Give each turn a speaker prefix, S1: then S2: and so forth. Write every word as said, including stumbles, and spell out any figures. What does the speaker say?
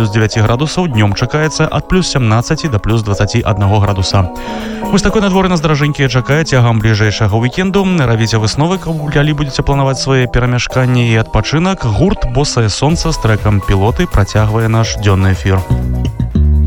S1: плюс девять градусаў, днём чакаецца ад плюс семнадцать да плюс двадцать один градуса. Вось такой надвор'е нас, даражэнькія, чакае цягам бліжэйшага вікенду. Рабіце высновы, калі будзеце планаваць свае перамяшканні і адпачынак. Гурт «Босае сонца» з трэкам «Пілоты» працягвае наш дзённы эфір.